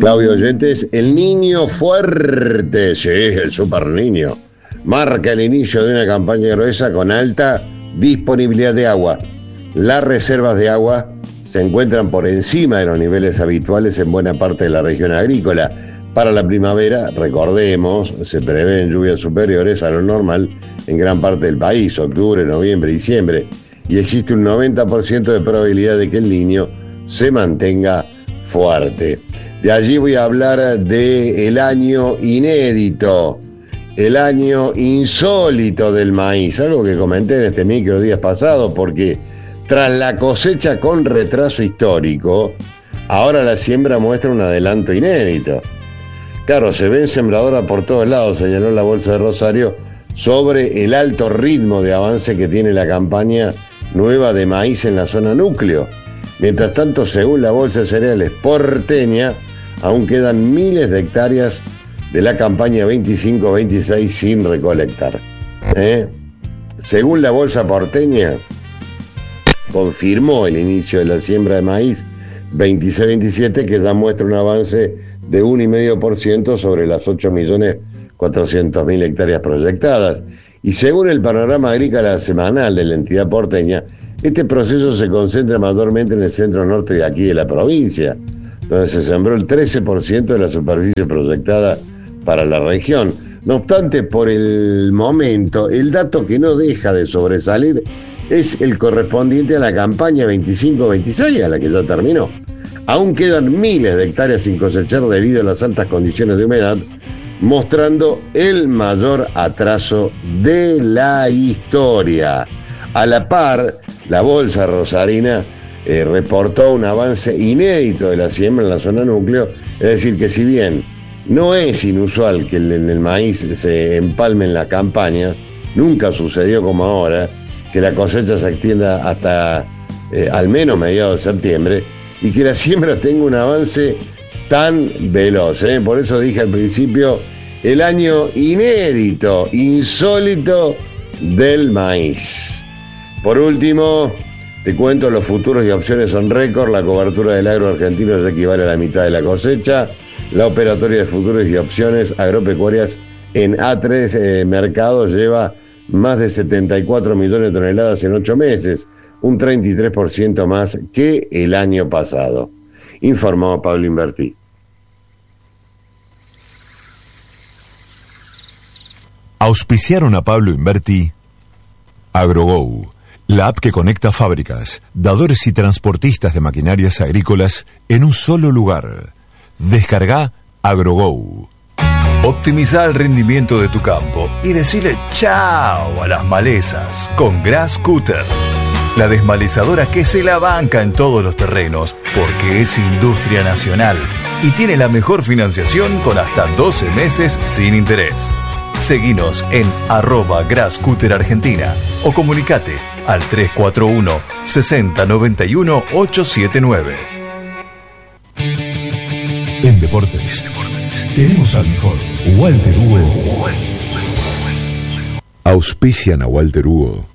Claudio Oyentes, el niño fuerte, sí, el super niño, marca el inicio de una campaña gruesa con alta disponibilidad de agua. Las reservas de agua se encuentran por encima de los niveles habituales en buena parte de la región agrícola. Para la primavera, recordemos, se prevén lluvias superiores a lo normal en gran parte del país, octubre, noviembre, diciembre, y existe un 90% de probabilidad de que el Niño se mantenga fuerte. De allí voy a hablar del año inédito, el año insólito del maíz, algo que comenté en este micro días pasados, porque tras la cosecha con retraso histórico, ahora la siembra muestra un adelanto inédito. Claro, se ven sembradoras por todos lados, señaló la Bolsa de Rosario, sobre el alto ritmo de avance que tiene la campaña nueva de maíz en la zona núcleo. Mientras tanto, según la Bolsa de Cereales porteña, aún quedan miles de hectáreas de la campaña 25-26 sin recolectar. Según la Bolsa porteña, confirmó el inicio de la siembra de maíz 26-27, que ya muestra un avance de 1,5% sobre las 8.400.000 hectáreas proyectadas. Y según el panorama agrícola semanal de la entidad porteña, este proceso se concentra mayormente en el centro norte de aquí de la provincia, donde se sembró el 13% de la superficie proyectada para la región. No obstante, por el momento, el dato que no deja de sobresalir es el correspondiente a la campaña 25-26, a la que ya terminó. Aún quedan miles de hectáreas sin cosechar debido a las altas condiciones de humedad, mostrando el mayor atraso de la historia. A la par, la Bolsa Rosarina reportó un avance inédito de la siembra en la zona núcleo, es decir, que si bien no es inusual que el maíz se empalme en la campaña, nunca sucedió como ahora, que la cosecha se extienda hasta al menos mediados de septiembre, y que la siembra tenga un avance tan veloz. Por eso dije al principio, el año inédito, insólito del maíz. Por último, te cuento, los futuros y opciones son récord, la cobertura del agro argentino ya equivale a la mitad de la cosecha, la operatoria de futuros y opciones agropecuarias en A3 Mercados lleva más de 74 millones de toneladas en 8 meses, un 33% más que el año pasado, informó Pablo Invertí. Auspiciaron a Pablo Invertí AgroGo, la app que conecta fábricas, dadores y transportistas de maquinarias agrícolas en un solo lugar. Descarga AgroGo. Optimiza el rendimiento de tu campo y decile chao a las malezas con Grass Cutter. La desmalezadora que se la banca en todos los terrenos porque es industria nacional y tiene la mejor financiación con hasta 12 meses sin interés. Seguinos en @GrassCutterArgentina o comunicate al 341 60 91 879. En Deportes tenemos al mejor Walter Hugo. Auspician a Walter Hugo